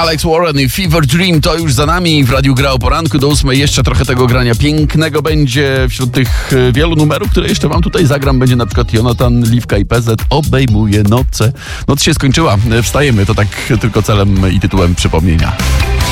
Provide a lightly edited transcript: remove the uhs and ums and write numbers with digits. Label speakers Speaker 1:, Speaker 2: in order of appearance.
Speaker 1: Alex Warren i Fever Dream to już za nami. W Radiu Gra o Poranku do 8. Jeszcze trochę tego grania pięknego będzie. Wśród tych wielu numerów, które jeszcze wam tutaj zagram, będzie na przykład Jonathan, Liwka i PZ. Obejmuje noce. Noc się skończyła. Wstajemy. To tak tylko celem i tytułem przypomnienia.